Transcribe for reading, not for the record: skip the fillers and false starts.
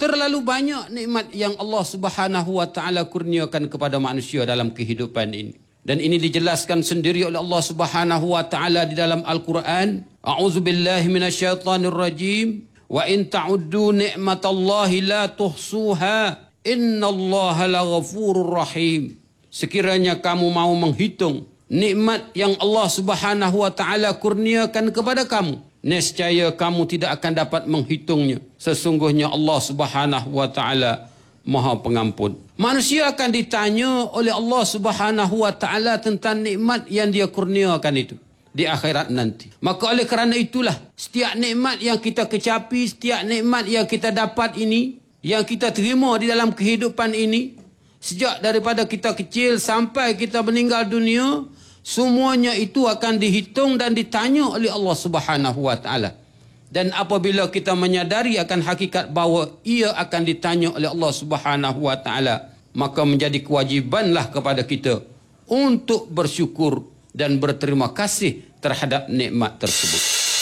terlalu banyak nikmat yang Allah Subhanahu wa taala kurniakan kepada manusia dalam kehidupan ini. Dan ini dijelaskan sendiri oleh Allah Subhanahu wa taala di dalam Al-Quran. A'udzubillahi minasyaitonirrajim. Wa in ta'uddu ni'matallahi la tuhsuha. Innallaha laghafurur rahim. Sekiranya kamu mau menghitung nikmat yang Allah Subhanahu wa taala kurniakan kepada kamu, nescaya kamu tidak akan dapat menghitungnya. Sesungguhnya Allah Subhanahu wa taala Maha Pengampun. Manusia akan ditanya oleh Allah Subhanahu wa taala tentang nikmat yang dia kurniakan itu di akhirat nanti. Maka oleh kerana itulah, setiap nikmat yang kita kecapi, setiap nikmat yang kita dapat ini, yang kita terima di dalam kehidupan ini, sejak daripada kita kecil sampai kita meninggal dunia, semuanya itu akan dihitung dan ditanya oleh Allah Subhanahu wa taala. Dan apabila kita menyadari akan hakikat bahawa ia akan ditanya oleh Allah Subhanahu wa taala, maka menjadi kewajibanlah kepada kita untuk bersyukur dan berterima kasih terhadap nikmat tersebut.